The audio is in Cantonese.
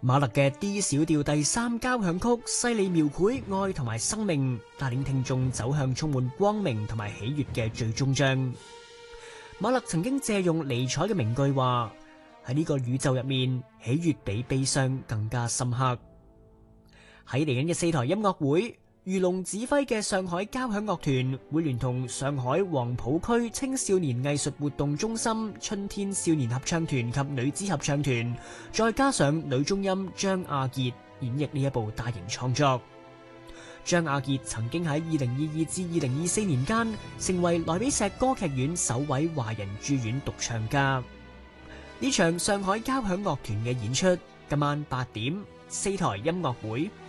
馬勒嘅 D 小調第3交響曲細膩描繪愛同埋生命，帶領聽眾走向充滿光明同埋喜悅嘅最終章。馬勒曾經借用尼采嘅名句話：喺呢個宇宙入面，喜悅比悲傷更加深刻。喺嚟緊嘅4台音樂會，余龍指揮嘅上海交響樂團會聯同上海黃浦區青少年藝術活動中心春天少年合唱團及女子合唱團，再加上女中音張亞傑演繹呢一部大型創作。張亞傑曾經喺2022至2024年間成為萊比錫歌劇院首位華人駐院獨唱家。呢場上海交響樂團嘅演出今晚8點4台音樂會。